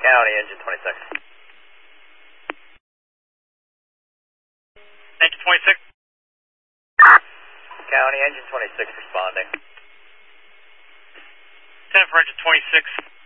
County, engine 26. Engine 26. County, engine 26 responding. 10 for engine 26.